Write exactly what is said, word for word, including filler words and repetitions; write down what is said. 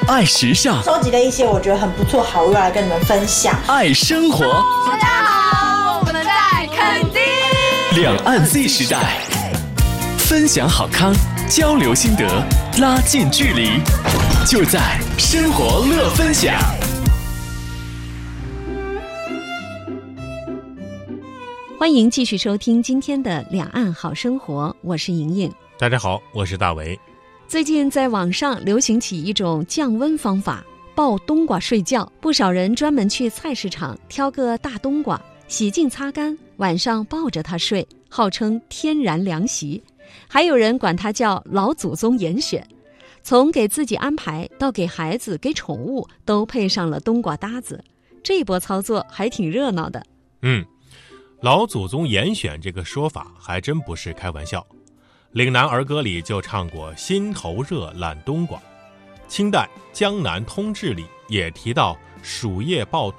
爱时尚， 收集了一些我觉得很不错好物来跟你们分享。 爱生活， 大家好，我们在垦丁。 两岸 Z 时代，分享好康，交流心得，拉近距离，就在生活乐分享。 欢迎继续收听今天的两岸好生活，我是莹莹。 大家好，我是大为。 最近在网上流行起一种降温方法，抱冬瓜睡觉。不少人专门去菜市场挑个大冬瓜，洗净擦干，晚上抱着它睡，号称天然凉席。还有人管它叫老祖宗严选。从给自己安排到给孩子给宠物都配上了冬瓜搭子，这波操作还挺热闹的。 嗯，老祖宗严选这个说法还真不是开玩笑。岭南儿歌里就唱过心头热懒冬瓜，清代江南通志里也提到鼠夜抱